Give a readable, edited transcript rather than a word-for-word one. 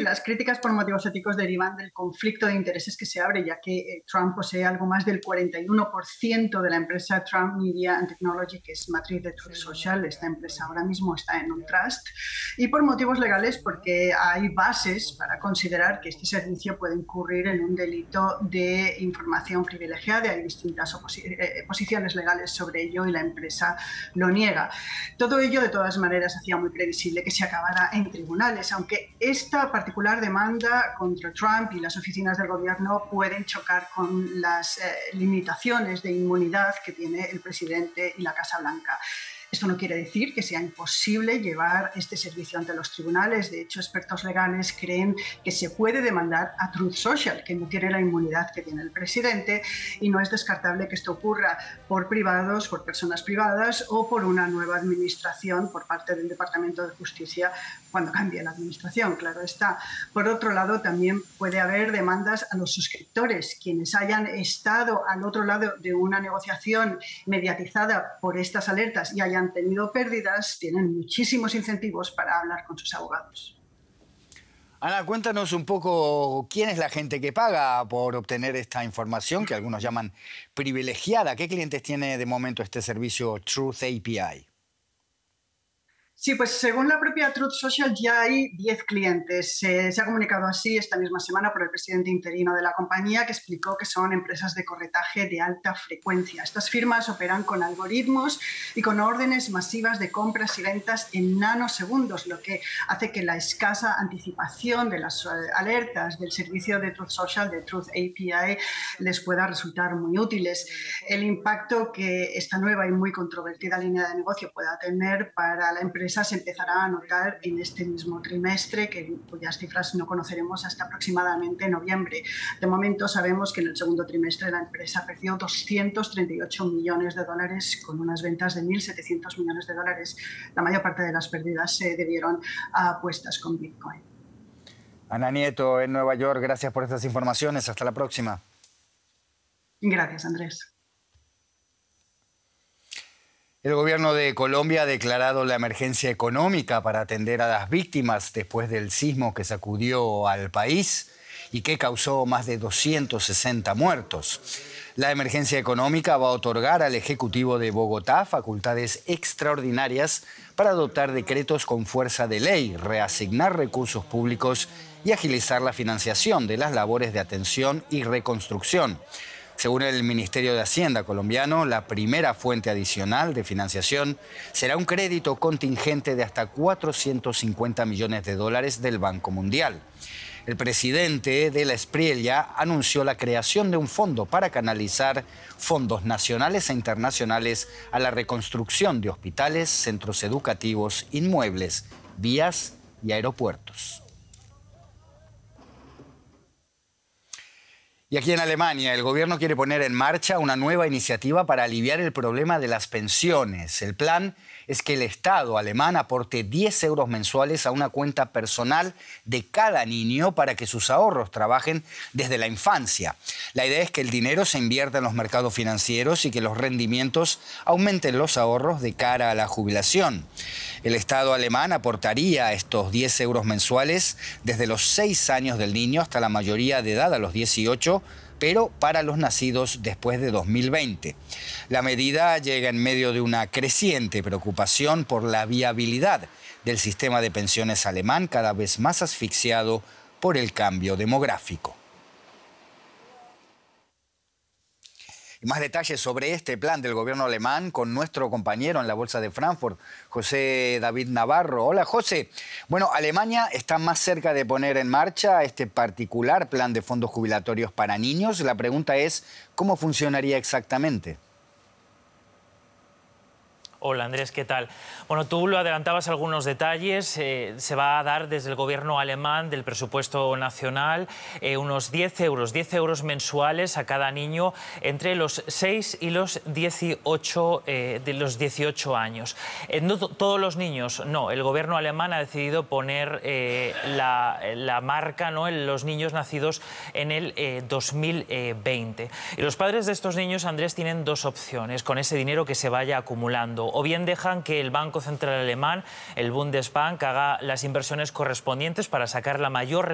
las críticas por motivos éticos derivan del conflicto de intereses que se abre, ya que Trump posee algo más del 41% de la empresa Trump Media and Technology, que es matriz de Truth Social. Esta empresa ahora mismo está en un trust. Y por motivos legales, porque hay bases para considerar que este servicio puede incurrir en un delito de información privilegiada. Hay distintas posiciones legales sobre ello y la empresa lo niega. Todo ello, de todas maneras, hacía muy previsible que se acabara en tribunales, aunque esta particular demanda contra Trump y las oficinas del gobierno pueden chocar con las limitaciones de inmunidad que tiene el presidente y la Casa Blanca. Esto no quiere decir que sea imposible llevar este servicio ante los tribunales. De hecho, expertos legales creen que se puede demandar a Truth Social, que no tiene la inmunidad que tiene el presidente, y no es descartable que esto ocurra por privados, por personas privadas o por una nueva administración por parte del Departamento de Justicia cuando cambie la administración, claro está. Por otro lado, también puede haber demandas a los suscriptores, quienes hayan estado al otro lado de una negociación mediatizada por estas alertas y hayan tenido pérdidas, tienen muchísimos incentivos para hablar con sus abogados. Ana, cuéntanos un poco quién es la gente que paga por obtener esta información, que algunos llaman privilegiada. ¿Qué clientes tiene de momento este servicio Truth API? Sí, pues según la propia Truth Social ya hay 10 clientes. Se ha comunicado así esta misma semana por el presidente interino de la compañía, que explicó que son empresas de corretaje de alta frecuencia. Estas firmas operan con algoritmos y con órdenes masivas de compras y ventas en nanosegundos, lo que hace que la escasa anticipación de las alertas del servicio de Truth Social, de Truth API, les pueda resultar muy útiles. El impacto que esta nueva y muy controvertida línea de negocio pueda tener para la empresa se empezará a notar en este mismo trimestre, cuyas cifras no conoceremos hasta aproximadamente noviembre. De momento sabemos que en el segundo trimestre la empresa perdió 238 millones de dólares con unas ventas de 1.700 millones de dólares. La mayor parte de las pérdidas se debieron a apuestas con Bitcoin. Ana Nieto, en Nueva York, gracias por estas informaciones. Hasta la próxima. Gracias, Andrés. El gobierno de Colombia ha declarado la emergencia económica para atender a las víctimas después del sismo que sacudió al país y que causó más de 260 muertos. La emergencia económica va a otorgar al Ejecutivo de Bogotá facultades extraordinarias para adoptar decretos con fuerza de ley, reasignar recursos públicos y agilizar la financiación de las labores de atención y reconstrucción. Según el Ministerio de Hacienda colombiano, la primera fuente adicional de financiación será un crédito contingente de hasta 450 millones de dólares del Banco Mundial. El presidente de la Espriella anunció la creación de un fondo para canalizar fondos nacionales e internacionales a la reconstrucción de hospitales, centros educativos, inmuebles, vías y aeropuertos. Y aquí en Alemania, el gobierno quiere poner en marcha una nueva iniciativa para aliviar el problema de las pensiones. El plan es que el Estado alemán aporte 10 euros mensuales a una cuenta personal de cada niño para que sus ahorros trabajen desde la infancia. La idea es que el dinero se invierta en los mercados financieros y que los rendimientos aumenten los ahorros de cara a la jubilación. El Estado alemán aportaría estos 10 euros mensuales desde los 6 años del niño hasta la mayoría de edad, a los 18, pero para los nacidos después de 2020. La medida llega en medio de una creciente preocupación por la viabilidad del sistema de pensiones alemán, cada vez más asfixiado por el cambio demográfico. Y más detalles sobre este plan del gobierno alemán con nuestro compañero en la Bolsa de Frankfurt, José David Navarro. Hola, José. Bueno, Alemania está más cerca de poner en marcha este particular plan de fondos jubilatorios para niños. La pregunta es, ¿cómo funcionaría exactamente? Hola Andrés, ¿qué tal? Bueno, tú lo adelantabas algunos detalles. Se va a dar desde el gobierno alemán del presupuesto nacional unos 10 euros mensuales a cada niño entre los 6 y los 18, años. No todos los niños, no. El gobierno alemán ha decidido poner la marca, ¿no?, en los niños nacidos en el 2020. Y los padres de estos niños, Andrés, tienen dos opciones con ese dinero que se vaya acumulando. O bien dejan que el Banco Central Alemán, el Bundesbank, haga las inversiones correspondientes para sacar la mayor